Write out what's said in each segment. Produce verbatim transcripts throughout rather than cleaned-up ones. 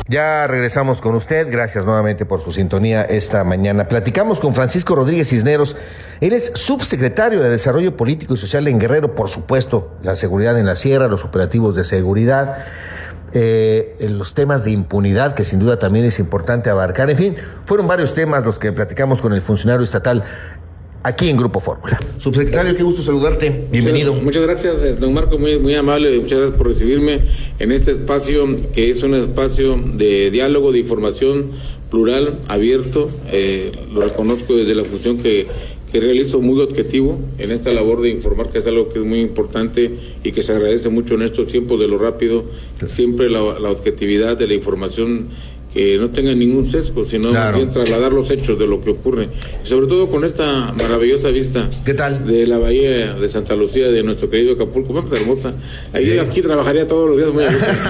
Ya regresamos con usted, gracias nuevamente por su sintonía esta mañana. Platicamos con Francisco Rodríguez Cisneros, él es subsecretario de Desarrollo Político y Social en Guerrero, por supuesto, la seguridad en la sierra, los operativos de seguridad, eh, los temas de impunidad, que sin duda también es importante abarcar. En fin, fueron varios temas los que platicamos con el funcionario estatal aquí en Grupo Fórmula. Subsecretario, qué gusto saludarte. Bienvenido. Muchas, muchas gracias, don Marco, muy, muy amable. Muchas gracias por recibirme en este espacio, que es un espacio de diálogo, de información plural, abierto. Eh, lo reconozco desde la función que, que realizo, muy objetivo en esta labor de informar, que es algo que es muy importante y que se agradece mucho en estos tiempos de lo rápido. Siempre la, la objetividad de la información, que no tenga ningún sesgo, sino claro, bien trasladar los hechos de lo que ocurre. Y sobre todo con esta maravillosa vista. ¿Qué tal? De la bahía de Santa Lucía, de nuestro querido Acapulco. Bueno, pues hermosa. Ahí sí. Aquí trabajaría todos los días. Muy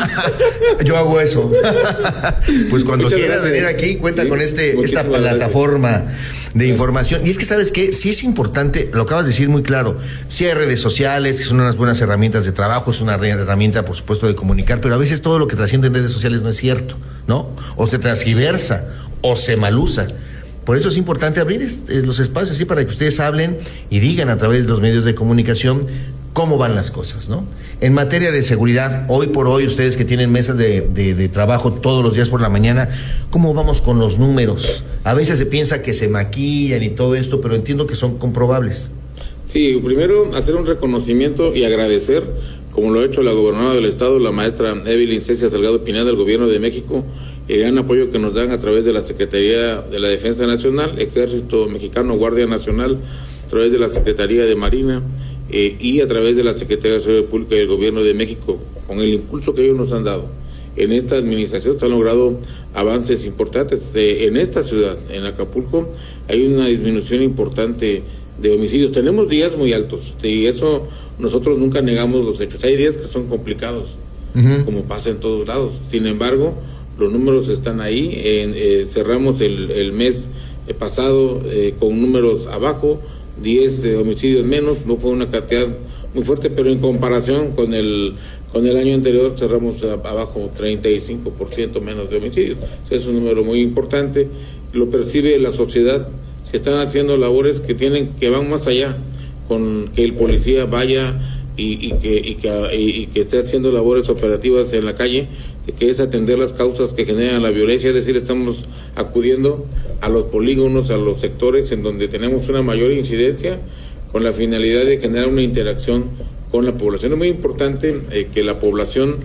Yo hago eso. Pues cuando Muchas quieras gracias. venir aquí, cuenta sí, con este esta plataforma gracias. de información. Y es que, ¿sabes qué? Sí es importante, lo acabas de decir muy claro, sí hay redes sociales, que son unas buenas herramientas de trabajo, es una herramienta, por supuesto, de comunicar, pero a veces todo lo que trasciende en redes sociales no es cierto, ¿no? O se transgiversa, o se malusa. Por eso es importante abrir este, los espacios así para que ustedes hablen y digan a través de los medios de comunicación cómo van las cosas, ¿no? En materia de seguridad, hoy por hoy, ustedes que tienen mesas de, de, de trabajo todos los días por la mañana, ¿cómo vamos con los números? A veces se piensa que se maquillan y todo esto, pero entiendo que son comprobables. Sí, primero hacer un reconocimiento y agradecer, como lo ha hecho la gobernadora del estado, la maestra Evelyn Cecia Salgado Pineda, del Gobierno de México, el gran apoyo que nos dan a través de la Secretaría de la Defensa Nacional, Ejército Mexicano, Guardia Nacional, a través de la Secretaría de Marina eh, y a través de la Secretaría de Seguridad Pública del Gobierno de México, con el impulso que ellos nos han dado. En esta administración se han logrado avances importantes. Eh, en esta ciudad, en Acapulco, hay una disminución importante de homicidios. Tenemos días muy altos y eso nosotros nunca negamos los hechos. Hay días que son complicados, uh-huh. como pasa en todos lados. Sin embargo, los números están ahí. En, eh, cerramos el, el mes eh, pasado eh, con números abajo, diez eh, homicidios menos. No fue una cantidad muy fuerte, pero en comparación con el con el año anterior cerramos abajo treinta y cinco por ciento menos de homicidios. O sea, es un número muy importante. Lo percibe la sociedad. Se están haciendo labores que tienen que van más allá, con que el policía vaya y, y que y que y, y que esté haciendo labores operativas en la calle, que es atender las causas que generan la violencia. Es decir, estamos acudiendo a los polígonos, a los sectores en donde tenemos una mayor incidencia, con la finalidad de generar una interacción con la población. Es muy importante eh, que la población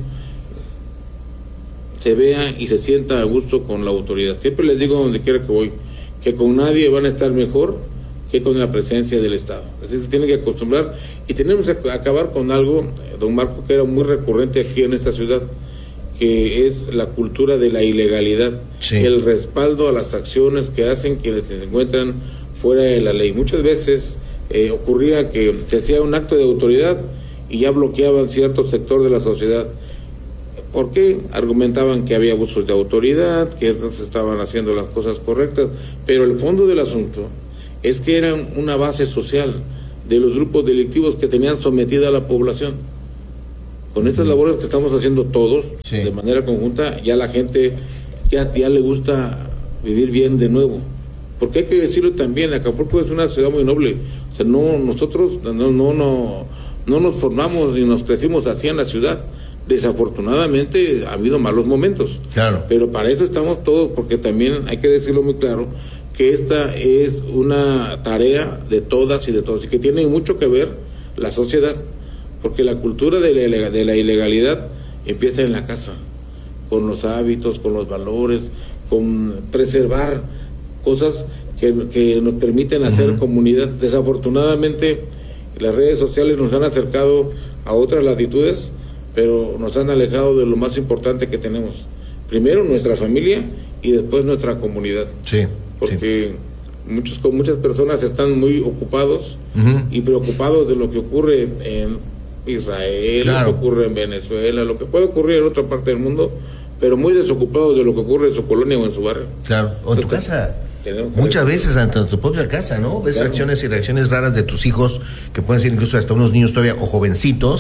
se vea y se sienta a gusto con la autoridad. Siempre les digo donde quiera que voy, que con nadie van a estar mejor que con la presencia del Estado. Así se tienen que acostumbrar, y tenemos que acabar con algo, don Marco, que era muy recurrente aquí en esta ciudad, que es la cultura de la ilegalidad, sí. el respaldo a las acciones que hacen quienes se encuentran fuera de la ley. Muchas veces eh, ocurría que se hacía un acto de autoridad y ya bloqueaban cierto sector de la sociedad. ¿Por qué? Argumentaban que había abusos de autoridad, que no se estaban haciendo las cosas correctas, pero el fondo del asunto es que eran una base social de los grupos delictivos que tenían sometida a la población. Con estas labores que estamos haciendo todos, sí. de manera conjunta, ya la gente ya, ya le gusta vivir bien de nuevo. Porque hay que decirlo también, Acapulco es una ciudad muy noble. O sea, no, nosotros no, no, no, no nos formamos ni nos crecimos así en la ciudad. Desafortunadamente ha habido malos momentos, claro. pero para eso estamos todos, porque también hay que decirlo muy claro, que esta es una tarea de todas y de todos, y que tiene mucho que ver la sociedad, porque la cultura de la, de la ilegalidad empieza en la casa, con los hábitos, con los valores, con preservar cosas que, que nos permiten hacer uh-huh. comunidad. Desafortunadamente las redes sociales nos han acercado a otras latitudes, pero nos han alejado de lo más importante que tenemos. Primero nuestra familia y después nuestra comunidad. Sí. Porque sí. muchos con muchas personas están muy ocupados uh-huh. y preocupados de lo que ocurre en Israel, claro. lo que ocurre en Venezuela, lo que puede ocurrir en otra parte del mundo, pero muy desocupados de lo que ocurre en su colonia o en su barrio. Claro, o en tu casa. Muchas veces ante tu propia casa, ¿no? Ves claro. acciones y reacciones raras de tus hijos, que pueden ser incluso hasta unos niños todavía o jovencitos,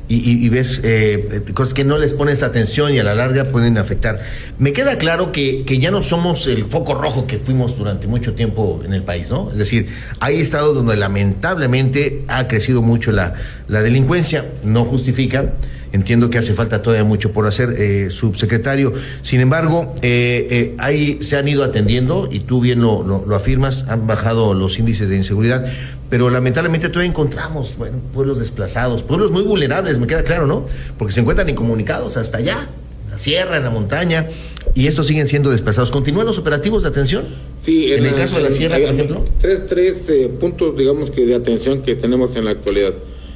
y, y, y ves eh, cosas que no les pones atención y a la larga pueden afectar. Me queda claro que, que ya no somos el foco rojo que fuimos durante mucho tiempo en el país, ¿no? Es decir, hay estados donde lamentablemente ha crecido mucho la, la delincuencia, no justifica. Entiendo que hace falta todavía mucho por hacer, eh, subsecretario. Sin embargo, eh, eh, ahí se han ido atendiendo, y tú bien lo, lo, lo afirmas, han bajado los índices de inseguridad, pero lamentablemente todavía encontramos, bueno, pueblos desplazados, pueblos muy vulnerables, me queda claro, ¿no? Porque se encuentran incomunicados hasta allá, en la sierra, en la montaña, y estos siguen siendo desplazados. ¿Continúan los operativos de atención? Sí, en, en el caso de la sierra, por ejemplo. Tres, tres eh, puntos, digamos, que de atención que tenemos en la actualidad.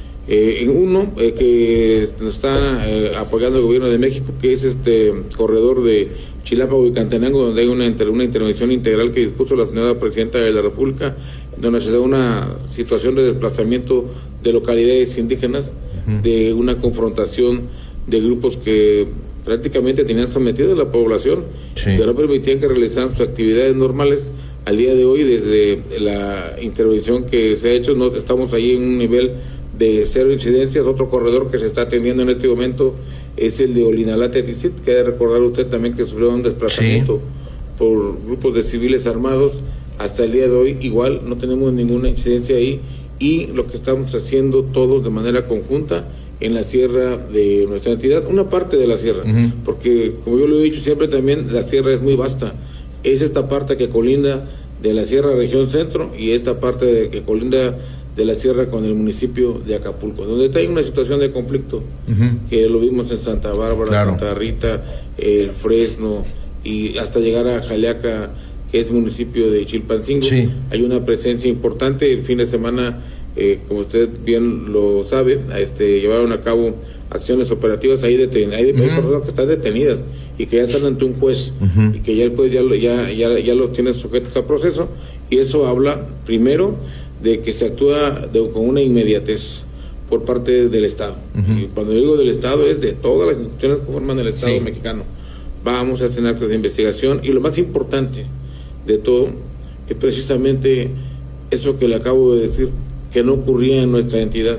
Eh, uno, eh, que nos está eh, apoyando el gobierno de México, que es este corredor de Chilapa-Huicantenango, donde hay una, inter, una intervención integral que dispuso la señora Presidenta de la República, donde se da una situación de desplazamiento de localidades indígenas, uh-huh. de una confrontación de grupos que prácticamente tenían sometida a la población, sí. que no permitían que realizaran sus actividades normales. Al día de hoy, desde la intervención que se ha hecho, no estamos ahí en un nivel de cero incidencias. Otro corredor que se está atendiendo en este momento es el de Olinalate-Tizit, que debe recordar usted también que sufrió un desplazamiento sí. por grupos de civiles armados. Hasta el día de hoy igual no tenemos ninguna incidencia ahí, y lo que estamos haciendo todos de manera conjunta en la sierra de nuestra entidad, una parte de la sierra, uh-huh. porque como yo lo he dicho siempre también, la sierra es muy vasta. Es esta parte que colinda de la sierra región centro y esta parte de, que colinda de la sierra con el municipio de Acapulco, donde hay una situación de conflicto, uh-huh. que lo vimos en Santa Bárbara, claro. Santa Rita, el Fresno, y hasta llegar a Jaliaca, que es municipio de Chilpancingo. Sí. Hay una presencia importante. El fin de semana, eh, como usted bien lo sabe, este, llevaron a cabo acciones operativas. Hay, deten- hay, uh-huh. hay personas que están detenidas y que ya están ante un juez, uh-huh. y que ya el juez ya, ya, ya, ya los tiene sujetos a proceso, y eso habla primero de que se actúa de, con una inmediatez por parte del Estado. Uh-huh. Y cuando digo del Estado es de todas las instituciones que forman el Estado sí. mexicano. Vamos a hacer actos de investigación, y lo más importante de todo es precisamente eso que le acabo de decir, que no ocurría en nuestra entidad.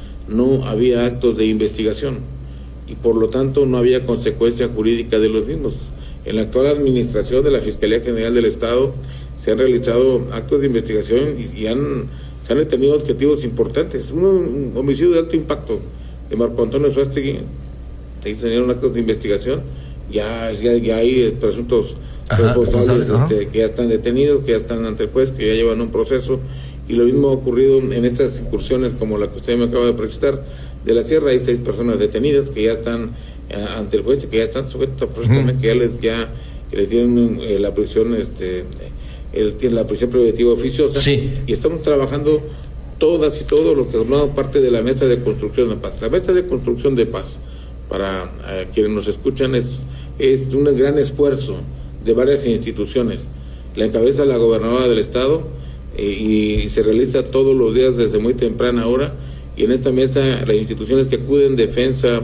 No había actos de investigación y por lo tanto no había consecuencia jurídica de los mismos. En la actual administración de la Fiscalía General del Estado se han realizado actos de investigación y, y han, se han detenido objetivos importantes. Un, un homicidio de alto impacto de Marco Antonio Suástegui, se hicieron actos de investigación, ya, ya, ya hay presuntos Ajá, responsables este, que ya están detenidos, que ya están ante el juez, que ya llevan un proceso, y lo mismo ha ocurrido en estas incursiones como la que usted me acaba de precisar de la sierra. Hay seis personas detenidas que ya están eh, ante el juez, que ya están sujetos a proceso, uh-huh. que ya les ya que le tienen eh, la prisión este él tiene la prisión preventiva oficiosa, sí. y estamos trabajando todas y todos los que forman parte de la mesa de construcción de paz. La mesa de construcción de paz, para eh, quienes nos escuchan, es, es un gran esfuerzo de varias instituciones. La encabeza la gobernadora del estado, eh, y se realiza todos los días desde muy temprana hora, y en esta mesa las instituciones que acuden, Defensa,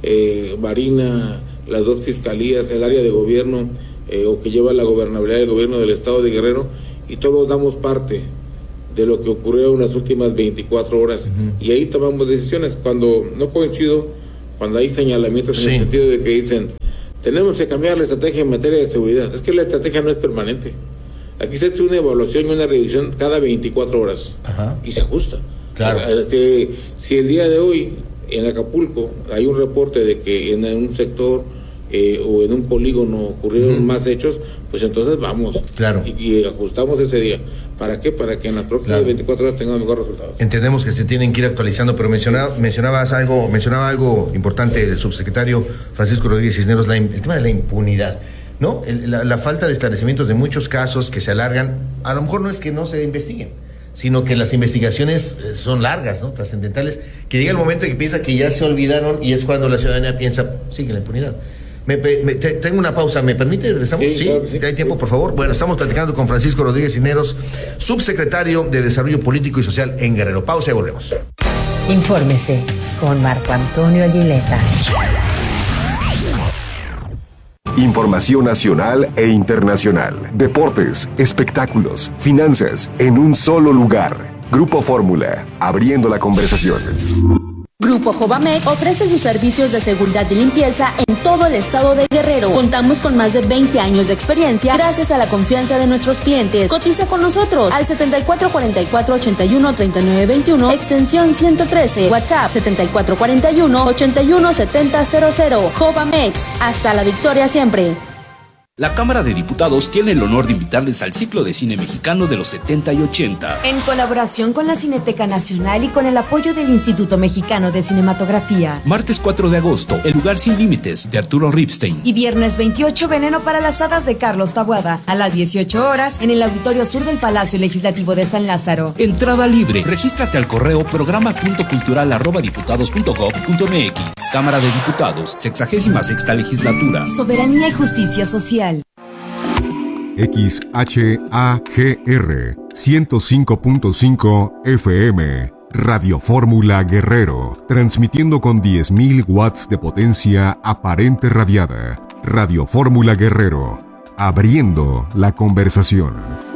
eh, Marina, las dos fiscalías, el área de gobierno, eh, o que lleva la gobernabilidad del gobierno del estado de Guerrero, y todos damos parte de lo que ocurrió en las últimas veinticuatro horas, uh-huh. y ahí tomamos decisiones. Cuando no coincido, cuando hay señalamientos sí. en el sentido de que dicen tenemos que cambiar la estrategia en materia de seguridad, es que la estrategia no es permanente. Aquí se hace una evaluación y una revisión cada veinticuatro horas, Ajá. y se ajusta. Claro. Si, si el día de hoy en Acapulco hay un reporte de que en un sector eh, o en un polígono ocurrieron uh-huh. más hechos, pues entonces vamos, claro. y, y ajustamos ese día. ¿Para qué? Para que en las próximas claro. veinticuatro horas tengamos mejores resultados. Entendemos que se tienen que ir actualizando, pero mencionaba, mencionabas algo, mencionaba algo importante el subsecretario Francisco Rodríguez Cisneros, la, el tema de la impunidad, ¿no? El, la, la falta de esclarecimientos de muchos casos que se alargan. A lo mejor no es que no se investiguen, sino que las investigaciones son largas, ¿no? Trascendentales, que llega el momento en que piensa que ya se olvidaron, y es cuando la ciudadanía piensa, sigue la impunidad. Me, me, te, tengo una pausa, ¿me permite? ¿Estamos? Sí, sí, claro, sí, ¿hay tiempo, sí. por favor? Bueno, estamos platicando con Francisco Rodríguez Cisneros, subsecretario de Desarrollo Político y Social en Guerrero. Pausa y volvemos. Infórmese con Marco Antonio Aguileta. Información nacional e internacional, deportes, espectáculos, finanzas, en un solo lugar. Grupo Fórmula, abriendo la conversación. Grupo Jovamex ofrece sus servicios de seguridad y limpieza en todo el estado de Guerrero. Contamos con más de veinte años de experiencia gracias a la confianza de nuestros clientes. Cotiza con nosotros al setenta y cuatro cuarenta y cuatro ochenta y uno treinta y nueve veintiuno, extensión ciento trece, WhatsApp setenta y cuatro cuarenta y uno ochenta y uno setenta cero cero. Jovamex, hasta la victoria siempre. La Cámara de Diputados tiene el honor de invitarles al ciclo de cine mexicano de los setenta y ochenta. En colaboración con la Cineteca Nacional y con el apoyo del Instituto Mexicano de Cinematografía. Martes cuatro de agosto, El lugar sin límites, de Arturo Ripstein. Y viernes veintiocho, Veneno para las hadas, de Carlos Taboada, a las dieciocho horas, en el Auditorio Sur del Palacio Legislativo de San Lázaro. Entrada libre. Regístrate al correo programa punto cultural arroba diputados punto gob punto mx. Cámara de Diputados, sexagésima sexta legislatura. Soberanía y justicia social. X H A G R ciento cinco punto cinco F M, Radio Fórmula Guerrero, transmitiendo con diez mil watts de potencia aparente radiada. Radio Fórmula Guerrero, abriendo la conversación.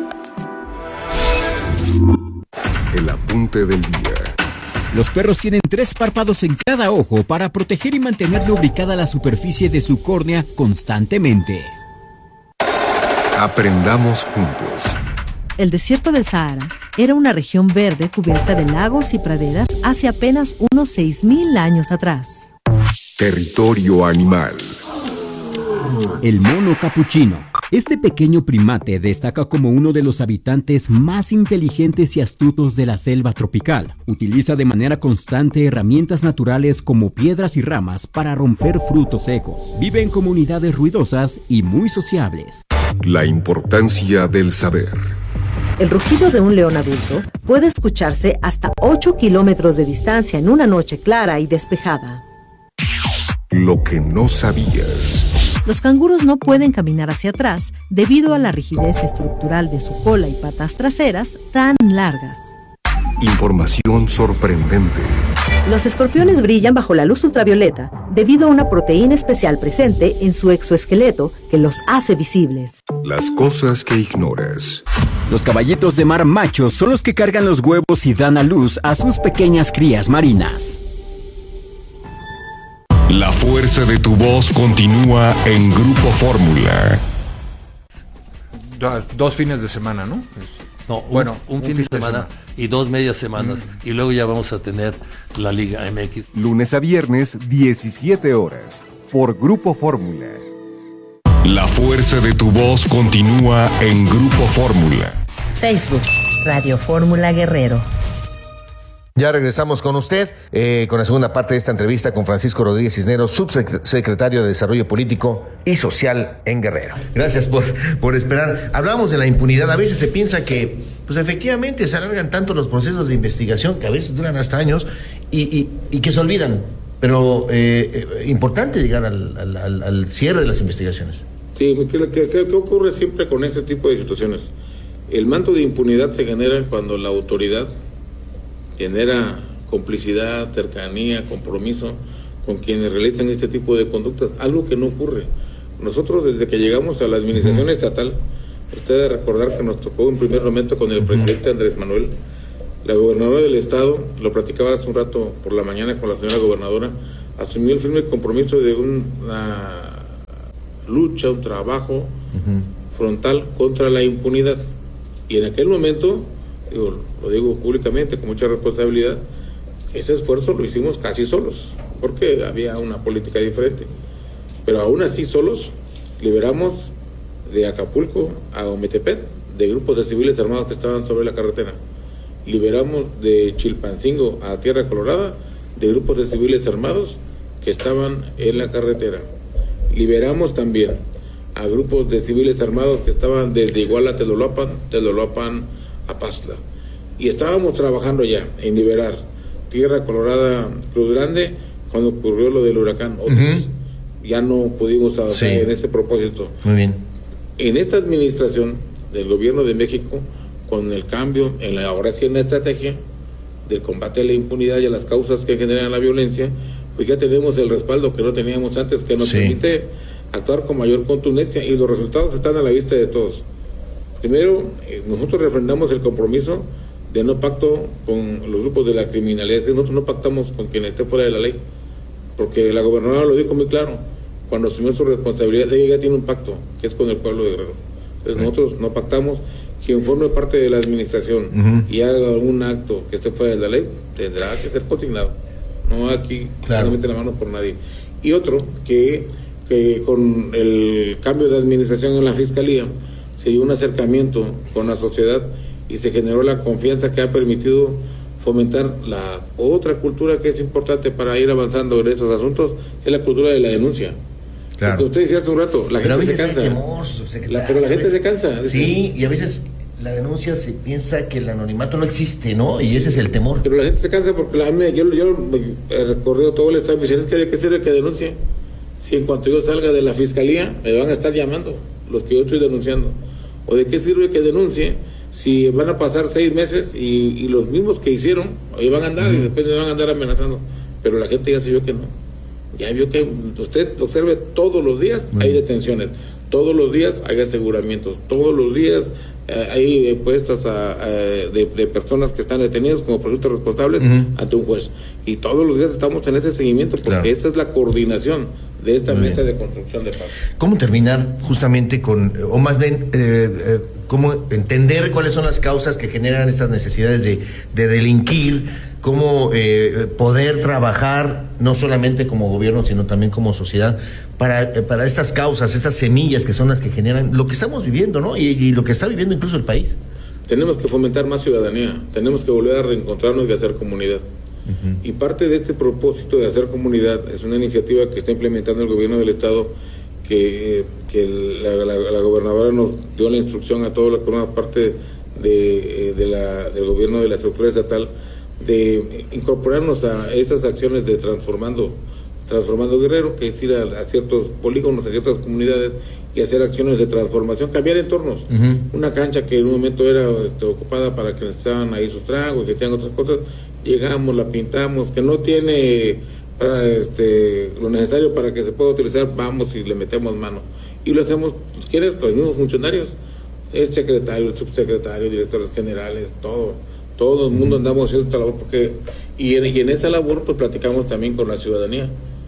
El apunte del día. Los perros tienen tres párpados en cada ojo para proteger y mantener lubricada la superficie de su córnea constantemente. Aprendamos juntos. El desierto del Sahara era una región verde cubierta de lagos y praderas hace apenas unos seis mil años atrás. Territorio animal. El mono capuchino. Este pequeño primate destaca como uno de los habitantes más inteligentes y astutos de la selva tropical. Utiliza de manera constante herramientas naturales como piedras y ramas para romper frutos secos. Vive en comunidades ruidosas y muy sociables. La importancia del saber. El rugido de un león adulto puede escucharse hasta ocho kilómetros de distancia en una noche clara y despejada. Lo que no sabías. Los canguros no pueden caminar hacia atrás debido a la rigidez estructural de su cola y patas traseras tan largas. Información sorprendente. Los escorpiones brillan bajo la luz ultravioleta debido a una proteína especial presente en su exoesqueleto que los hace visibles. Las cosas que ignoras. Los caballitos de mar machos son los que cargan los huevos y dan a luz a sus pequeñas crías marinas. La fuerza de tu voz continúa en Grupo Fórmula. Do- dos fines de semana, ¿no? No, un, bueno, un, un fin de semana, semana y dos medias semanas. Mm. Y luego ya vamos a tener la Liga M X. Lunes a viernes, diecisiete horas, por Grupo Fórmula. La fuerza de tu voz continúa en Grupo Fórmula. Facebook, Radio Fórmula Guerrero. Ya regresamos con usted, eh, con la segunda parte de esta entrevista con Francisco Rodríguez Cisneros, subsecretario de Desarrollo Político y Social en Guerrero. Gracias por, por esperar. Hablábamos de la impunidad. A veces se piensa que, pues efectivamente, se alargan tanto los procesos de investigación, que a veces duran hasta años, y, y, y que se olvidan. Pero eh, eh, importante llegar al, al, al, al cierre de las investigaciones. Sí, ¿qué, qué, qué ocurre siempre con este tipo de situaciones? El manto de impunidad se genera cuando la autoridad genera complicidad, cercanía, compromiso con quienes realizan este tipo de conductas, algo que no ocurre. Nosotros desde que llegamos a la administración uh-huh. estatal, usted debe recordar que nos tocó en primer momento con el uh-huh. presidente Andrés Manuel, la gobernadora del estado, lo platicaba hace un rato por la mañana con la señora gobernadora, asumió el firme compromiso de una lucha, un trabajo uh-huh. frontal contra la impunidad. Y en aquel momento, digo, lo digo públicamente con mucha responsabilidad, ese esfuerzo lo hicimos casi solos, porque había una política diferente. Pero aún así solos, liberamos de Acapulco a Ometepec de grupos de civiles armados que estaban sobre la carretera. Liberamos de Chilpancingo a Tierra Colorada de grupos de civiles armados que estaban en la carretera. Liberamos también a grupos de civiles armados que estaban desde Iguala a Telolapan, Telolapan a Pazla. Y estábamos trabajando ya en liberar Tierra Colorada, Cruz Grande, cuando ocurrió lo del huracán Otis. Uh-huh. Ya no pudimos avanzar sí. en ese propósito. Muy bien. En esta administración del gobierno de México, con el cambio en la ahora sí en la estrategia del combate a la impunidad y a las causas que generan la violencia, pues ya tenemos el respaldo que no teníamos antes, que nos sí. permite actuar con mayor contundencia, y los resultados están a la vista de todos. Primero, eh, nosotros refrendamos el compromiso de no pacto con los grupos de la criminalidad. Nosotros no pactamos con quien esté fuera de la ley, porque la gobernadora lo dijo muy claro, cuando asumió su responsabilidad, ella ya tiene un pacto, que es con el pueblo de Guerrero. Entonces sí. Nosotros no pactamos. Quien forme parte de la administración uh-huh. y haga algún acto que esté fuera de la ley, tendrá que ser consignado. No aquí, claro. No mete la mano por nadie. Y otro, que, que con el cambio de administración en la Fiscalía, se dio un acercamiento con la sociedad y se generó la confianza que ha permitido fomentar la otra cultura que es importante para ir avanzando en estos asuntos, que es la cultura de la denuncia. Claro. Porque usted decía hace un rato, la pero gente se cansa. Temor, la, pero la gente se cansa. Sí, y a veces la denuncia se piensa que el anonimato no existe, ¿no? Y ese es el temor. Pero la gente se cansa porque la, yo, yo he recorrido todo el estado y me dicen, es que de qué sirve que denuncie. Si en cuanto yo salga de la fiscalía, me van a estar llamando los que yo estoy denunciando. ¿O de qué sirve que denuncie si van a pasar seis meses y, y los mismos que hicieron, ahí van a andar mm. y después me van a andar amenazando? Pero la gente ya se vio que no. Ya vio que usted observe todos los días mm. hay detenciones, todos los días hay aseguramientos, todos los días eh, hay puestas a, a, de, de personas que están detenidas como presuntos responsables mm. ante un juez. Y todos los días estamos en ese seguimiento porque claro. esa es la coordinación de esta Muy mesa bien. de construcción de paz. ¿Cómo terminar justamente con, o más bien, eh, eh, cómo entender cuáles son las causas que generan estas necesidades de, de delinquir? Cómo eh, poder trabajar no solamente como gobierno sino también como sociedad para, eh, para estas causas, estas semillas que son las que generan lo que estamos viviendo, ¿no? Y, y lo que está viviendo incluso el país. Tenemos que fomentar más ciudadanía, tenemos que volver a reencontrarnos y hacer comunidad. Uh-huh. Y parte de este propósito de hacer comunidad es una iniciativa que está implementando el gobierno del estado, que, que la, la, la gobernadora nos dio la instrucción a toda la forma parte de, de la, del gobierno de la estructura estatal, de incorporarnos a esas acciones de transformando transformando Guerrero, que es ir a, a ciertos polígonos, a ciertas comunidades y hacer acciones de transformación, cambiar entornos. Uh-huh. Una cancha que en un momento era este, ocupada para que estaban ahí sus tragos, que tenían otras cosas, llegamos, la pintamos, que no tiene para, este, lo necesario para que se pueda utilizar, vamos y le metemos mano. Y lo hacemos, ¿quieres? Con los mismos funcionarios, el secretario, el subsecretario, directores generales, todo. Todo el mundo andamos haciendo esta labor porque y en, y en esa labor pues platicamos también con la ciudadanía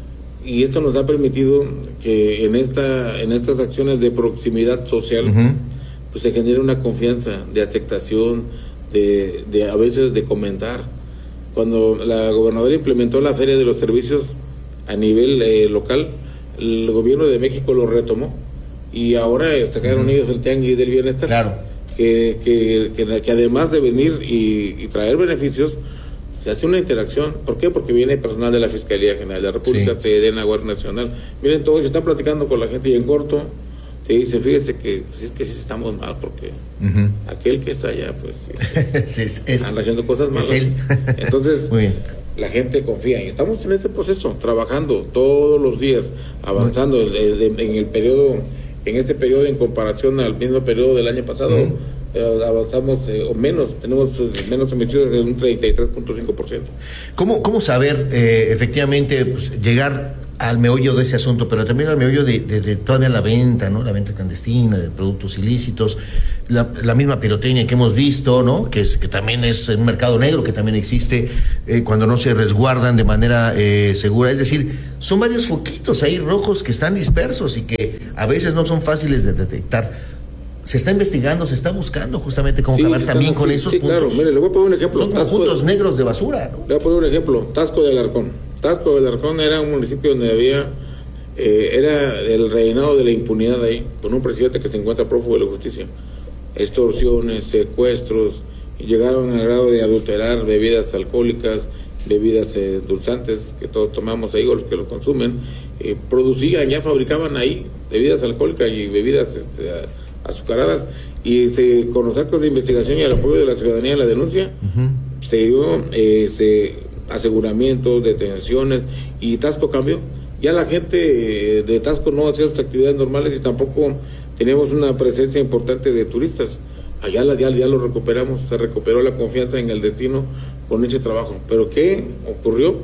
y esto nos ha permitido que en esta en estas acciones de proximidad social uh-huh. pues se genere una confianza de aceptación, de, de a veces de comentar. Cuando la gobernadora implementó la Feria de los Servicios a nivel eh, local, el gobierno de México lo retomó y ahora sacaron uh-huh. ellos el Tianguis del Bienestar. Claro. Que, que, que, que además de venir y, y traer beneficios, se hace una interacción. ¿Por qué? Porque viene personal de la Fiscalía General de la República, sí. Sedena, Guardia Nacional, vienen todos y están platicando con la gente y en corto te dicen, fíjese que pues, es que sí estamos mal porque uh-huh. aquel que está allá pues sí, es, es, anda haciendo cosas malas. Entonces la gente confía y estamos en este proceso, trabajando todos los días, avanzando uh-huh. de, de, en el periodo en este periodo en comparación al mismo periodo del año pasado, uh-huh. eh, avanzamos eh, o menos, tenemos eh, menos emitidos de un treinta y tres punto cinco por ciento. ¿Cómo, cómo saber eh, efectivamente pues, llegar al meollo de ese asunto, pero también al meollo de, de, de todavía la venta, ¿no? La venta clandestina de productos ilícitos, la, la misma pirotecnia que hemos visto, ¿no? Que, es, que también es un mercado negro que también existe eh, cuando no se resguardan de manera eh, segura. Es decir, son varios foquitos ahí rojos que están dispersos y que a veces no son fáciles de detectar. Se está investigando, se está buscando justamente cómo sí, acabar también así, con esos sí, puntos. Claro, mire, le voy a poner un ejemplo. Son puntos de... negros de basura, ¿no? Le voy a poner un ejemplo. Tasco de Alarcón. Tasco de Alarcón era un municipio donde había, eh, era el reinado de la impunidad ahí, con un presidente que se encuentra prófugo de la justicia. Extorsiones, secuestros, y llegaron al grado de adulterar bebidas alcohólicas, bebidas eh, dulzantes que todos tomamos ahí o los que lo consumen. Eh, producían, ya fabricaban ahí bebidas alcohólicas y bebidas este, azucaradas. Y este, con los actos de investigación y el apoyo de la ciudadanía en la denuncia, uh-huh. se dio eh, se, aseguramientos, detenciones, y Tasco cambió. Ya la gente de Tasco no hacía sus actividades normales y tampoco teníamos una presencia importante de turistas. Allá ya, ya lo recuperamos, se recuperó la confianza en el destino con ese trabajo. Pero ¿qué ocurrió?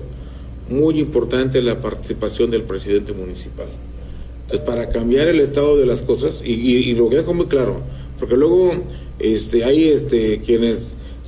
Muy importante la participación del presidente municipal. Entonces, para cambiar el estado de las cosas, y, y, y lo dejo muy claro, porque luego este, hay este, quienes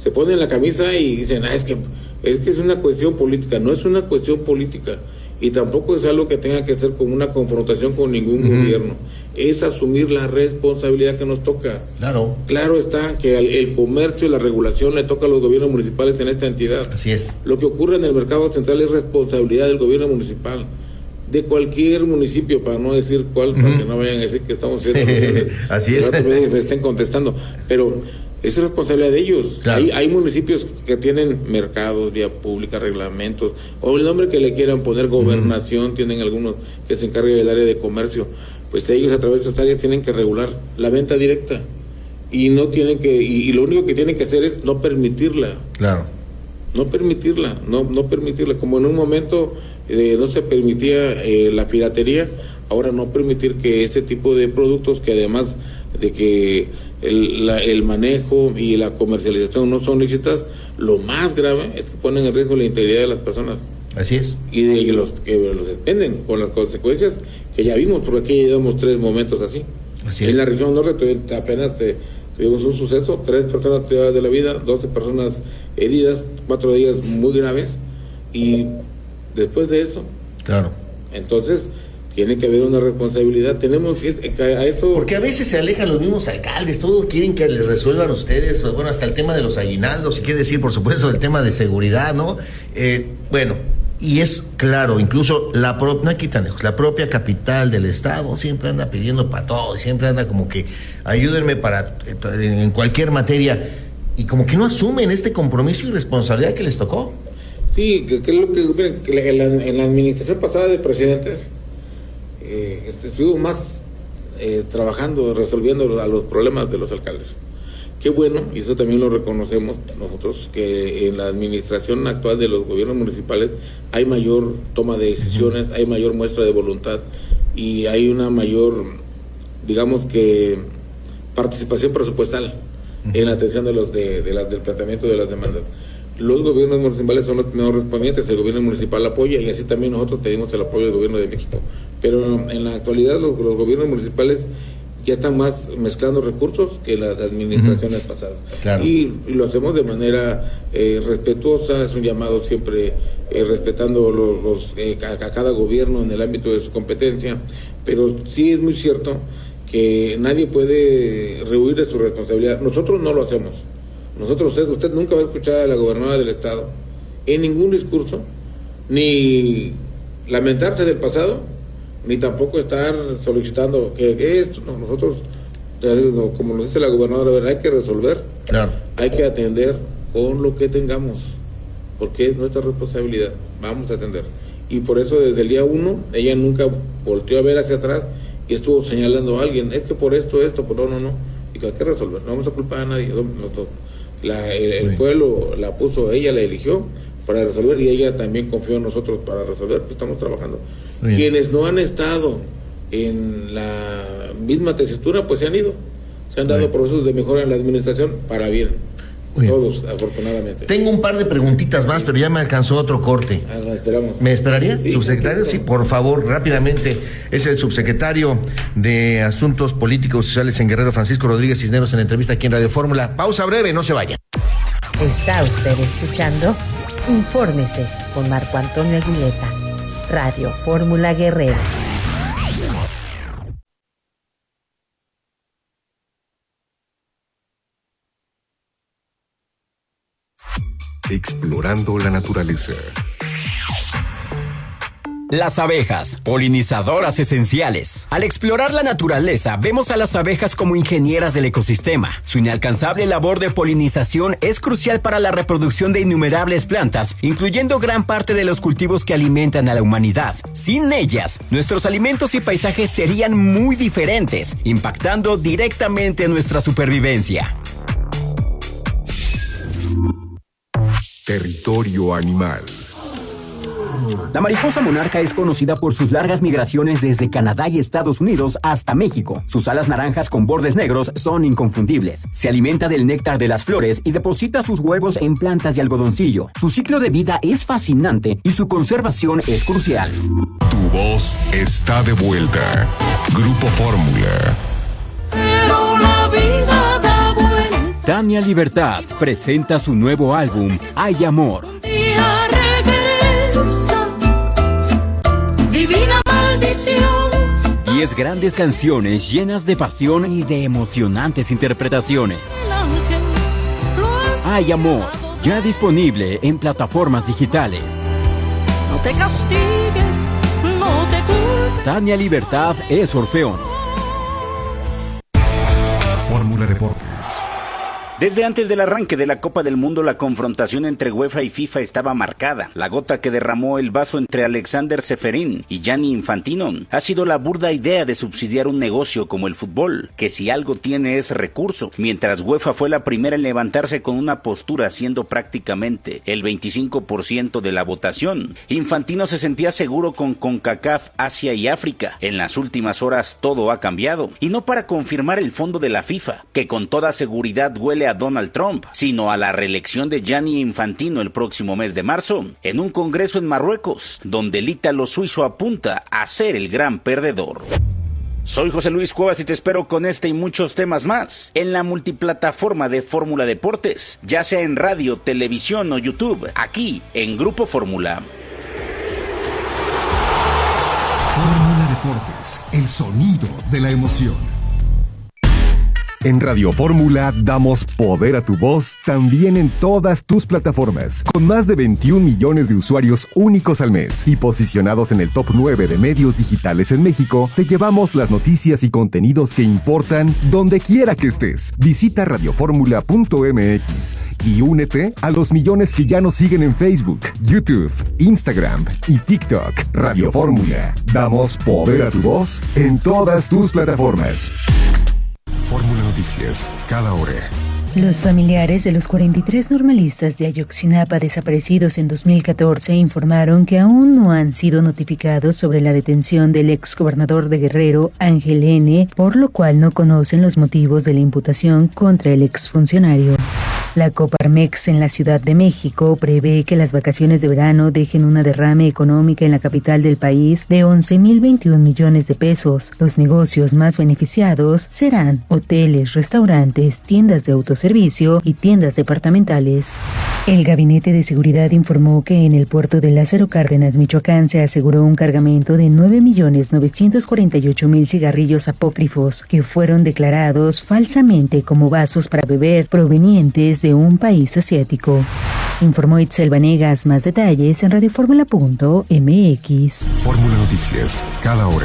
se ponen la camisa y dicen, ah, es que, es que es una cuestión política. No es una cuestión política. Y tampoco es algo que tenga que ser como una confrontación con ningún uh-huh. gobierno. Es asumir la responsabilidad que nos toca. Claro. Claro está que el, el comercio y la regulación le toca a los gobiernos municipales en esta entidad. Así es. Lo que ocurre en el mercado central es responsabilidad del gobierno municipal, de cualquier municipio, para no decir cuál, uh-huh. para que no vayan a decir que estamos haciendo. Así es. Me, me estén contestando. Pero es responsabilidad de ellos. Claro. Hay, hay municipios que tienen mercados, vía pública, reglamentos, o el nombre que le quieran poner, gobernación, uh-huh. tienen algunos que se encargan del área de comercio. Pues ellos a través de estas áreas tienen que regular la venta directa. Y no tienen que, y, y lo único que tienen que hacer es no permitirla. Claro. No permitirla, no, no permitirla. Como en un momento eh, no se permitía eh, la piratería, ahora no permitir que este tipo de productos, que además de que el, la, el manejo y la comercialización no son lícitas, lo más grave es que ponen en riesgo la integridad de las personas. Así es. Y de que los que los expenden, con las consecuencias que ya vimos, porque aquí ya llevamos tres momentos así. Así en es. la región norte apenas te, tuvimos un suceso, tres personas privadas de la vida, doce personas heridas, cuatro de ellas muy graves, y después de eso, claro, entonces tiene que haber una responsabilidad. Tenemos a eso, porque a veces se alejan los mismos alcaldes, todo quieren que les resuelvan ustedes, bueno, hasta el tema de los aguinaldos, y quiere decir, por supuesto, el tema de seguridad, ¿no? Eh, bueno, y es claro, incluso la propia, no aquí tan lejos, la propia capital del estado siempre anda pidiendo para todo, siempre anda como que ayúdenme para en cualquier materia, y como que no asumen este compromiso y responsabilidad que les tocó. Sí, que, que es lo que, miren, que en, la, en la administración pasada de presidentes eh, estuvimos más eh, trabajando, resolviendo a los problemas de los alcaldes. Qué bueno, y eso también lo reconocemos nosotros, que en la administración actual de los gobiernos municipales hay mayor toma de decisiones, uh-huh. hay mayor muestra de voluntad y hay una mayor, digamos que, participación presupuestal uh-huh. en la atención de los de, de las, del planteamiento de las demandas. Los gobiernos municipales son los primeros respondientes, el gobierno municipal apoya y así también nosotros pedimos el apoyo del gobierno de México. Pero en la actualidad los, los gobiernos municipales ya están más mezclando recursos que las administraciones uh-huh. pasadas. Claro. Y, y lo hacemos de manera eh, respetuosa, es un llamado siempre eh, respetando los, los eh, a, a cada gobierno en el ámbito de su competencia, pero sí es muy cierto que nadie puede rehuir de su responsabilidad. Nosotros no lo hacemos. Nosotros, usted, usted nunca va a escuchar a la gobernadora del estado en ningún discurso, ni lamentarse del pasado, ni tampoco estar solicitando que, que esto, no, nosotros, como nos dice la gobernadora, hay que resolver, claro. hay que atender con lo que tengamos, porque es nuestra responsabilidad, vamos a atender. Y por eso desde el día uno, ella nunca volteó a ver hacia atrás y estuvo señalando a alguien, es que por esto, esto, por no, no, no, y que hay que resolver, no vamos a culpar a nadie, no, no, la, el, el pueblo la puso, ella la eligió para resolver y ella también confió en nosotros para resolver, pues estamos trabajando. Bien. Quienes no han estado en la misma tesitura, pues se han ido, se han dado bien. procesos de mejora en la administración para bien, bien. todos, afortunadamente. Tengo un par de preguntitas más, pero ya me alcanzó otro corte. Ah, no, esperamos. ¿Me esperaría, sí, subsecretario? Sí, por favor, rápidamente. Es el subsecretario de Asuntos Políticos y Sociales en Guerrero, Francisco Rodríguez Cisneros, en la entrevista aquí en Radio Fórmula. Pausa breve, no se vaya. ¿Está usted escuchando? Infórmese con Marco Antonio Aguileta. Radio Fórmula Guerrero. Explorando la naturaleza. Las abejas, polinizadoras esenciales. Al explorar la naturaleza, vemos a las abejas como ingenieras del ecosistema. Su inalcanzable labor de polinización es crucial para la reproducción de innumerables plantas, incluyendo gran parte de los cultivos que alimentan a la humanidad. Sin ellas, nuestros alimentos y paisajes serían muy diferentes, impactando directamente en nuestra supervivencia. Territorio animal. La mariposa monarca es conocida por sus largas migraciones desde Canadá y Estados Unidos hasta México. Sus alas naranjas con bordes negros son inconfundibles. Se alimenta del néctar de las flores y deposita sus huevos en plantas de algodoncillo. Su ciclo de vida es fascinante y su conservación es crucial. Tu voz está de vuelta. Grupo Fórmula. Pero la vida da vuelta. Tania Libertad presenta su nuevo álbum, Hay Amor. Divina maldición. Diez grandes canciones llenas de pasión y de emocionantes interpretaciones. Hay Amor, ya disponible en plataformas digitales. No te castigues, no te culpes. Tania Libertad es Orfeón. Fórmula Deportes. Desde antes del arranque de la Copa del Mundo, la confrontación entre UEFA y FIFA estaba marcada. La gota que derramó el vaso entre Alexander Ceferín y Gianni Infantino ha sido la burda idea de subsidiar un negocio como el fútbol, que si algo tiene es recurso, mientras UEFA fue la primera en levantarse con una postura siendo prácticamente el veinticinco por ciento de la votación. Infantino se sentía seguro con CONCACAF, Asia y África. En las últimas horas todo ha cambiado, y no para confirmar el fondo de la FIFA, que con toda seguridad huele a Donald Trump, sino a la reelección de Gianni Infantino el próximo mes de marzo, en un congreso en Marruecos, donde el ítalo suizo apunta a ser el gran perdedor. Soy José Luis Cuevas y te espero con este y muchos temas más en la multiplataforma de Fórmula Deportes, ya sea en radio, televisión o YouTube, aquí en Grupo Fórmula. Fórmula Deportes, el sonido de la emoción. En Radio Fórmula damos poder a tu voz también en todas tus plataformas, con más de veintiún millones de usuarios únicos al mes y posicionados en el top nueve de medios digitales en México. Te llevamos las noticias y contenidos que importan donde quiera que estés. Visita radioformula punto m x y únete a los millones que ya nos siguen en Facebook, YouTube, Instagram y TikTok. Radio Fórmula, damos poder a tu voz en todas tus plataformas. Fórmula Noticias, cada hora. Los familiares de los cuarenta y tres normalistas de Ayotzinapa desaparecidos en dos mil catorce informaron que aún no han sido notificados sobre la detención del exgobernador de Guerrero, Ángel N., por lo cual no conocen los motivos de la imputación contra el exfuncionario. La Coparmex en la Ciudad de México prevé que las vacaciones de verano dejen una derrame económica en la capital del país de once mil veintiún millones de pesos. Los negocios más beneficiados serán hoteles, restaurantes, tiendas de autoservicio y tiendas departamentales. El Gabinete de Seguridad informó que en el puerto de Lázaro Cárdenas, Michoacán, se aseguró un cargamento de nueve millones novecientos cuarenta y ocho mil cigarrillos apócrifos que fueron declarados falsamente como vasos para beber provenientes de un país asiático. Informó Itzel Vanegas. Más detalles en radioformula punto m x. Fórmula Noticias, cada hora.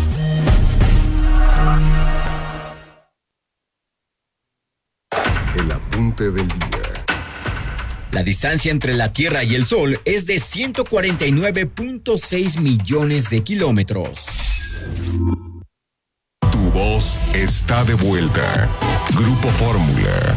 El apunte del día. La distancia entre la Tierra y el Sol es de ciento cuarenta y nueve punto seis millones de kilómetros. Tu voz está de vuelta. Grupo Fórmula.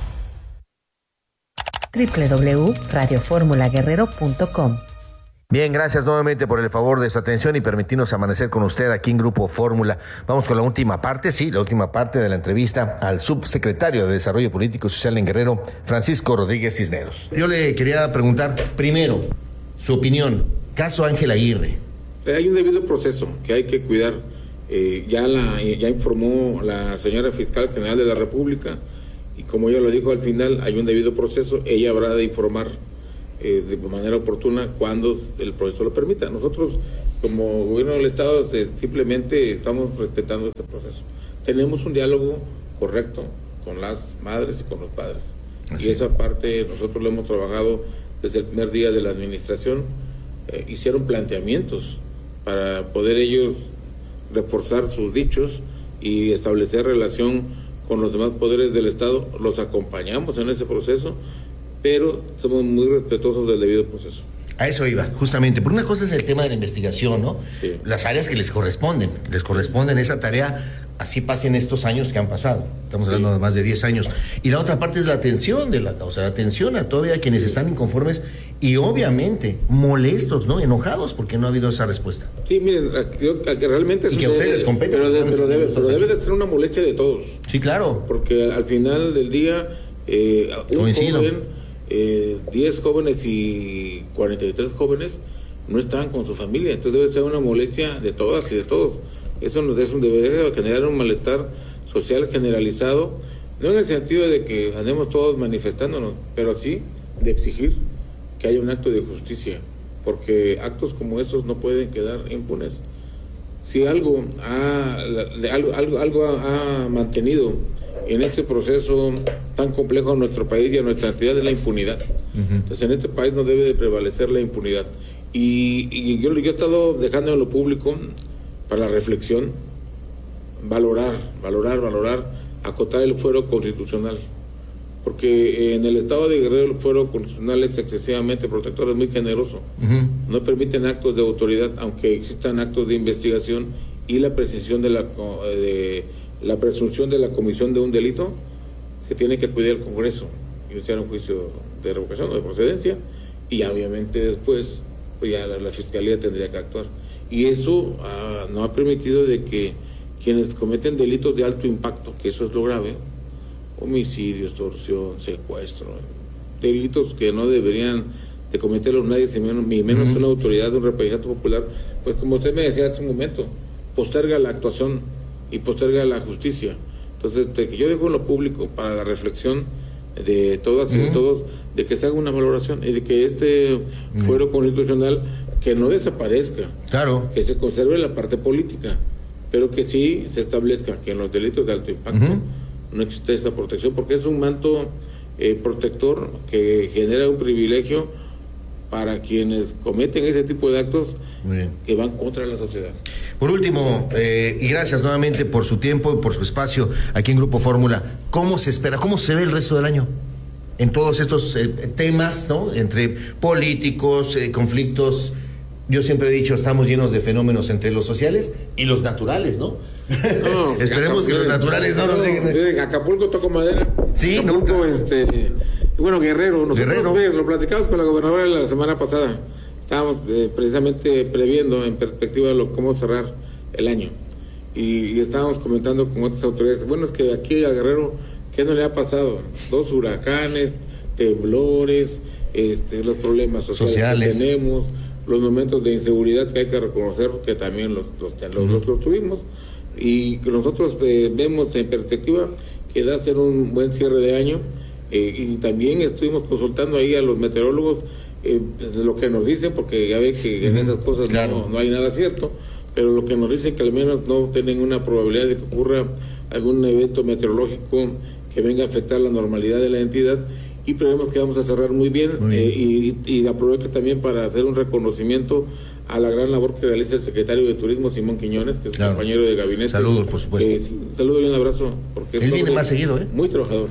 doble u doble u doble u punto radio fórmula guerrero punto com. Bien, gracias nuevamente por el favor de su atención y permitirnos amanecer con usted aquí en Grupo Fórmula. Vamos con la última parte, sí, la última parte de la entrevista al subsecretario de Desarrollo Político y Social en Guerrero, Francisco Rodríguez Cisneros. Yo le quería preguntar, primero, su opinión, caso Ángel Aguirre. Hay un debido proceso que hay que cuidar. Eh, ya, la, ya informó la señora Fiscal General de la República y como ella lo dijo al final, hay un debido proceso, ella habrá de informar Eh, de manera oportuna cuando el proceso lo permita. Nosotros, como gobierno del Estado, eh, simplemente estamos respetando este proceso. Tenemos un diálogo correcto con las madres y con los padres. Así. Y esa parte nosotros lo hemos trabajado desde el primer día de la administración. Eh, hicieron planteamientos para poder ellos reforzar sus dichos y establecer relación con los demás poderes del Estado. Los acompañamos en ese proceso, pero somos muy respetuosos del debido proceso. A eso iba, justamente. Por una cosa es el tema de la investigación, ¿no? Sí. Las áreas que les corresponden, les corresponden esa tarea, así pasen estos años que han pasado. Estamos hablando sí. de más de diez años. Y la otra parte es la atención de la causa, la atención a todavía quienes están inconformes y obviamente molestos, ¿no? Enojados porque no ha habido esa respuesta. Sí, miren, yo, que realmente... Y que a ustedes les compete. Pero, de, pero, debe, pero debe de ser una molestia de todos. Sí, claro. Porque al final del día, eh, un Coincido. joven... Eh, diez jóvenes y cuarenta y tres jóvenes no estaban con su familia, entonces debe ser una molestia de todas y de todos. Eso nos debe generar un malestar social generalizado no en el sentido de que andemos todos manifestándonos, pero sí de exigir que haya un acto de justicia, porque actos como esos no pueden quedar impunes. Si algo ha, algo, algo, algo ha, ha mantenido en este proceso tan complejo a nuestro país y a nuestra entidad es la impunidad. Uh-huh. Entonces en este país no debe de prevalecer la impunidad. Y, y yo, yo he estado dejando en lo público para la reflexión, valorar, valorar, valorar, acotar el fuero constitucional. Porque en el estado de Guerrero el fuero constitucional es excesivamente protector, es muy generoso. Uh-huh. No permiten actos de autoridad, aunque existan actos de investigación y la precisión de la de la presunción de la comisión de un delito, se tiene que acudir al Congreso y iniciar un juicio de revocación o de procedencia, y obviamente después pues ya la, la Fiscalía tendría que actuar. Y eso uh, no ha permitido de que quienes cometen delitos de alto impacto, que eso es lo grave, homicidio, extorsión, secuestro, delitos que no deberían de cometerlos nadie, ni menos uh-huh. que una autoridad de un representante popular, pues como usted me decía hace un momento, posterga la actuación y posterga la justicia. Entonces, de que yo dejo en lo público para la reflexión de todas uh-huh. y de todos, de que se haga una valoración y de que este uh-huh. fuero constitucional que no desaparezca, claro, que se conserve la parte política, pero que sí se establezca que en los delitos de alto impacto uh-huh. no existe esta protección, porque es un manto eh, protector que genera un privilegio para quienes cometen ese tipo de actos que van contra la sociedad. Por último, eh, y gracias nuevamente por su tiempo y por su espacio aquí en Grupo Fórmula, ¿cómo se espera, cómo se ve el resto del año en todos estos eh, temas, ¿no? Entre políticos, eh, conflictos? Yo siempre he dicho, estamos llenos de fenómenos entre los sociales y los naturales, ¿no? No, esperemos que los naturales no, no nos dejen. Acapulco tocó madera. Sí, Acapulco, no. este, bueno, Guerrero, nosotros Guerrero. Ve, lo platicamos con la gobernadora la semana pasada. Estábamos eh, precisamente previendo en perspectiva de lo, cómo cerrar el año. Y, y estábamos comentando con otras autoridades. Bueno, es que aquí a Guerrero, ¿qué no le ha pasado? Dos huracanes, temblores, este, los problemas sociales, sociales. que tenemos, los momentos de inseguridad que hay que reconocer que también los, los, los, los, los tuvimos. Y que nosotros eh, vemos en perspectiva que da a ser un buen cierre de año, eh, y también estuvimos consultando ahí a los meteorólogos eh, lo que nos dicen, porque ya ve que en esas cosas claro. no, no hay nada cierto, pero lo que nos dicen que al menos no tienen una probabilidad de que ocurra algún evento meteorológico que venga a afectar la normalidad de la entidad, y prevemos que vamos a cerrar muy bien, muy bien. Eh, y, y aprovecho también para hacer un reconocimiento a la gran labor que realiza el secretario de Turismo, Simón Quiñones, que es claro. compañero de gabinete. Saludos, por supuesto. Eh, sí, saludo y un abrazo. Porque él viene más seguido, ¿eh? Muy trabajador.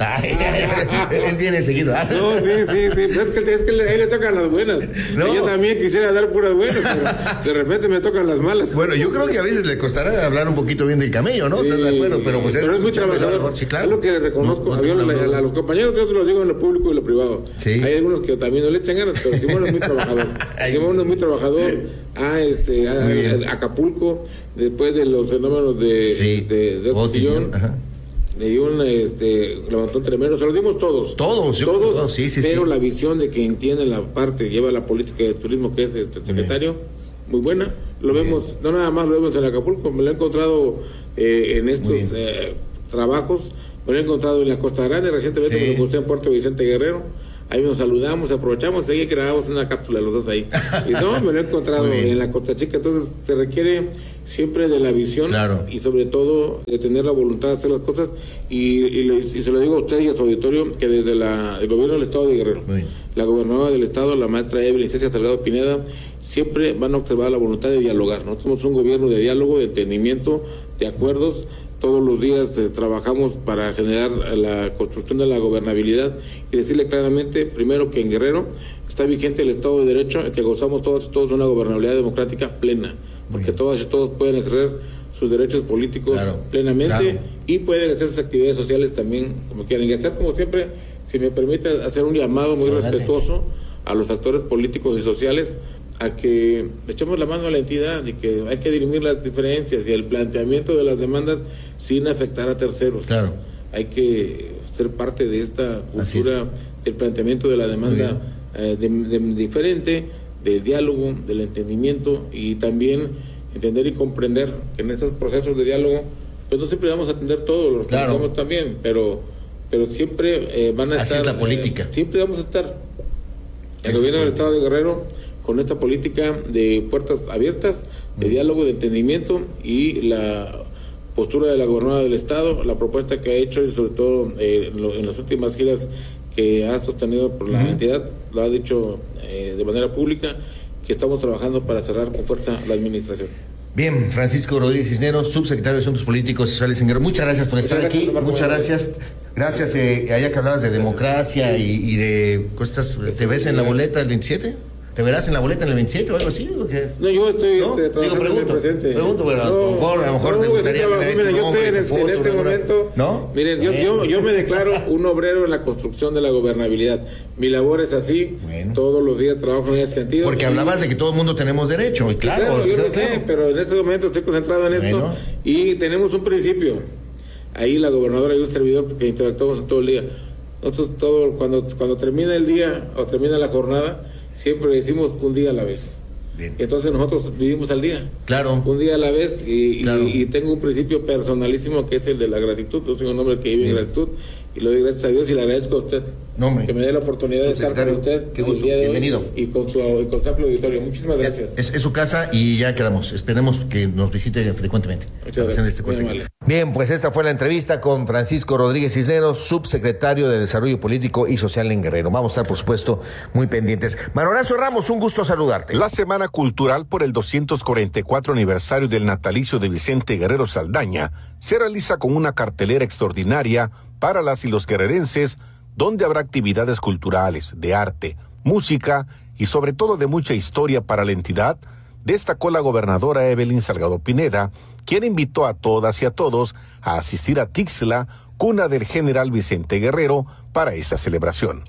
Él viene seguido. No, sí, sí, sí. Pero es que, es que a él le tocan las buenas. No. Yo también quisiera dar puras buenas, pero de repente me tocan las malas. Bueno, yo creo que a veces le costará hablar un poquito bien del camello, ¿no? Sí, ¿estás de acuerdo? Pero pues pero es, es muy trabajador. Sí, claro. Es lo que reconozco. No, no, no, no, no. A los compañeros yo se los digo en lo público y en lo privado. Sí. Hay algunos que también no le echan ganas, pero Simón es muy trabajador. Simón es muy trabajador. Ah, este, a, a, Acapulco, después de los fenómenos de sí. de, de Otillón, le dio un este, levantón tremendo, se lo dimos todos. Todos, yo todos, todos sí, sí, pero sí. la visión de que entiende la parte, lleva la política de turismo, que es este, el secretario, muy buena. Lo Bien. vemos, no nada más lo vemos en Acapulco, me lo he encontrado eh, en estos eh, trabajos, me lo he encontrado en la Costa Grande, recientemente sí. me lo encontré en Puerto Vicente Guerrero. Ahí nos saludamos, aprovechamos, ahí grabamos una cápsula los dos ahí. Y no, me lo he encontrado en la Costa Chica. Entonces se requiere siempre de la visión, claro. y sobre todo de tener la voluntad de hacer las cosas. Y, y, le, y se lo digo a usted y a su auditorio, que desde la, el gobierno del Estado de Guerrero, la gobernadora del Estado, la maestra Evelyn Cecia Salgado Pineda, siempre van a observar la voluntad de dialogar. Nosotros somos un gobierno de diálogo, de entendimiento, de acuerdos. Todos los días eh, trabajamos para generar la construcción de la gobernabilidad y decirle claramente, primero, que en Guerrero está vigente el Estado de Derecho y que gozamos todos todos de una gobernabilidad democrática plena, porque todas y todos pueden ejercer sus derechos políticos claro, plenamente claro. y pueden hacer sus actividades sociales también como quieran. Y hacer, como siempre, si me permite, hacer un llamado muy Vale. respetuoso a los actores políticos y sociales a que echemos la mano a la entidad y que hay que dirimir las diferencias y el planteamiento de las demandas sin afectar a terceros. Claro. Hay que ser parte de esta cultura del planteamiento de la demanda eh, de, de, diferente, del diálogo, del entendimiento, y también entender y comprender que en estos procesos de diálogo pues no siempre vamos a atender todo, lo claro. también, pero pero siempre eh, van a Así estar... es la política. Eh, siempre vamos a estar, el gobierno del Estado de Guerrero, con esta política de puertas abiertas, de diálogo, de entendimiento, y la postura de la gobernadora del Estado, la propuesta que ha hecho, y sobre todo eh, en, lo, en las últimas giras que ha sostenido por la uh-huh. entidad, lo ha dicho eh, de manera pública, que estamos trabajando para cerrar con fuerza la administración. Bien, Francisco Rodríguez Cisneros, subsecretario de Asuntos Políticos y Sociales en Guerrero. Muchas gracias por estar Muchas aquí. Gracias, Muchas gracias. Gracias, eh, allá que hablabas de democracia y, y de cosas. ¿Te ves en la boleta el veintisiete? ¿Te verás en la boleta en el veintisiete o algo así? ¿O qué? No, yo estoy ¿No? este, trabajando Digo, pregunto, en el presente. Pregunto, pero no, a lo mejor, a lo mejor no, te gustaría trabajo, tener mira, yo estoy en, foto, en este ¿no? momento, ¿no? Miren, yo, yo, yo me declaro un obrero en la construcción de la gobernabilidad. Mi labor es así, bueno. Todos los días trabajo en ese sentido. Porque y, hablabas de que todo el mundo tenemos derecho, y claro. claro yo claro, lo sé, claro. pero en este momento estoy concentrado en esto, bueno. Y tenemos un principio. Ahí la gobernadora y un servidor, porque interactuamos todo el día. Nosotros todo, cuando, cuando termina el día o termina la jornada, siempre decimos un día a la vez. Bien. Entonces nosotros vivimos al día. Claro. Un día a la vez, y, claro. y, y tengo un principio personalísimo que es el de la gratitud. Yo soy un hombre que vive en gratitud, y le doy gracias a Dios y le agradezco a usted no, que me dé la oportunidad de estar con usted. Qué gusto. El día de Bienvenido. Hoy, y con su, y con su amplio auditorio. Muchísimas gracias. Es, es su casa y ya quedamos. Esperemos que nos visite frecuentemente. Muchas gracias. Este Muy amable. Bien, pues esta fue la entrevista con Francisco Rodríguez Cisneros, subsecretario de Desarrollo Político y Social en Guerrero. Vamos a estar, por supuesto, muy pendientes. Manorazo Ramos, un gusto saludarte. La Semana Cultural por el doscientos cuarenta y cuatro aniversario del natalicio de Vicente Guerrero Saldaña se realiza con una cartelera extraordinaria para las y los guerrerenses, donde habrá actividades culturales, de arte, música y sobre todo de mucha historia para la entidad, destacó la gobernadora Evelyn Salgado Pineda, quien invitó a todas y a todos a asistir a Tixla, cuna del general Vicente Guerrero, para esta celebración.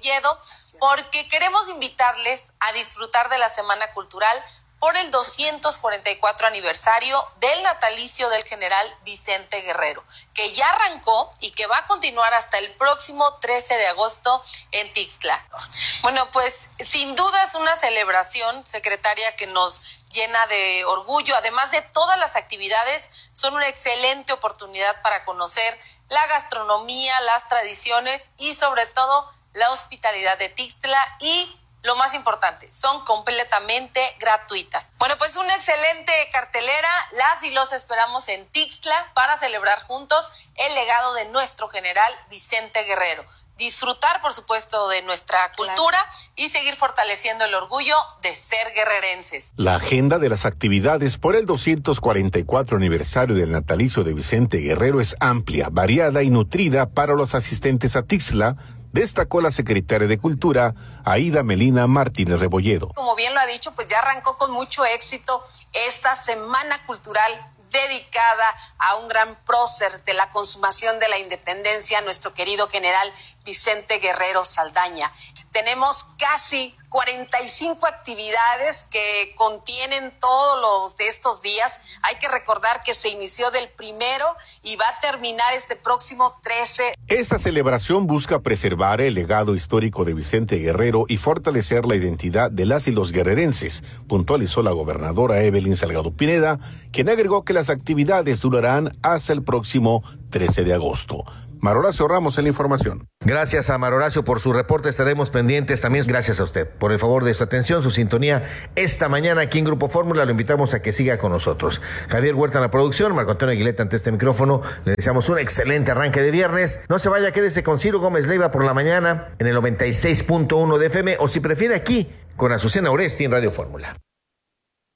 Porque queremos invitarles a disfrutar de la Semana Cultural por el doscientos cuarenta y cuatro aniversario del natalicio del general Vicente Guerrero, que ya arrancó y que va a continuar hasta el próximo trece de agosto en Tixla. Bueno, pues sin duda es una celebración, secretaria, que nos llena de orgullo. Además de todas las actividades, son una excelente oportunidad para conocer la gastronomía, las tradiciones y sobre todo la hospitalidad de Tixla, y lo más importante, son completamente gratuitas. Bueno, pues una excelente cartelera. Las y los esperamos en Tixla para celebrar juntos el legado de nuestro general Vicente Guerrero. Disfrutar, por supuesto, de nuestra cultura, claro, y seguir fortaleciendo el orgullo de ser guerrerenses. La agenda de las actividades por el doscientos cuarenta y cuatro aniversario del natalicio de Vicente Guerrero es amplia, variada y nutrida para los asistentes a Tixla, destacó la secretaria de Cultura, Aida Melina Martínez Rebolledo. Como bien lo ha dicho, pues ya arrancó con mucho éxito esta Semana Cultural dedicada a un gran prócer de la consumación de la independencia, nuestro querido general Vicente Guerrero Saldaña. Tenemos casi cuarenta y cinco actividades que contienen todos los de estos días. Hay que recordar que se inició del primero y va a terminar este próximo trece. Esta celebración busca preservar el legado histórico de Vicente Guerrero y fortalecer la identidad de las y los guerrerenses, puntualizó la gobernadora Evelyn Salgado Pineda, quien agregó que las actividades durarán hasta el próximo trece de agosto. Maroracio Ramos en la información. Gracias a Maroracio por su reporte, estaremos pendientes. También gracias a usted por el favor de su atención, su sintonía esta mañana aquí en Grupo Fórmula. Lo invitamos a que siga con nosotros. Javier Huerta en la producción, Marco Antonio Aguileta ante este micrófono. Le deseamos un excelente arranque de viernes. No se vaya, quédese con Ciro Gómez Leiva por la mañana en el noventa y seis punto uno de F M, o si prefiere aquí con Azucena Oresti en Radio Fórmula.